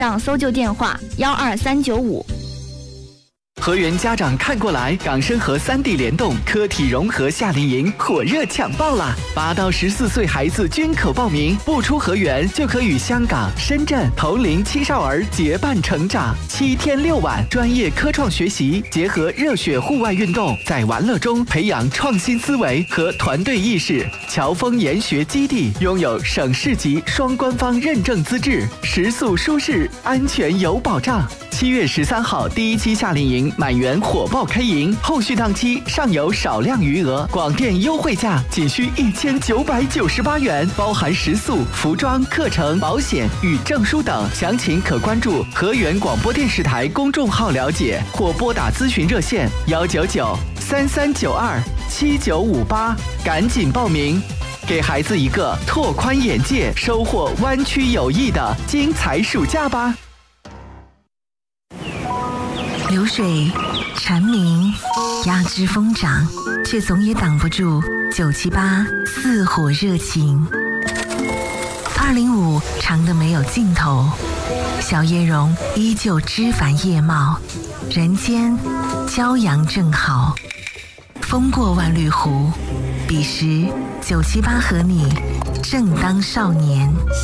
上搜救电话12395。 河源家长看过来，港深合3D 联动科体融合夏令营火热抢报啦！8到14岁孩子均可报名，不出河源就可与香港、深圳同龄青少儿结伴成长。7天6晚，专业科创学习结合热血户外运动，在玩乐中培养创新思维和团队意识。侨丰研学基地拥有省市级双官方认证资质，食宿舒适，安全有保障。7月13号第1期夏令营满员火爆开营，后续档期尚有少量余额，广电优惠价仅需1998元，包含食宿、服装、课程、保险与证书等。详情可关注河源广播电视台公众号了解，或拨打咨询热线199-3392-7958，赶紧报名，给孩子一个拓宽眼界、收获湾区友谊的精彩暑假吧。 流水蝉鸣，压枝疯长，却总也挡不住978似火热情。205长得没有尽头，小叶榕依旧枝繁叶茂，人间骄阳正好。风过万绿湖，彼时978和你正当少年。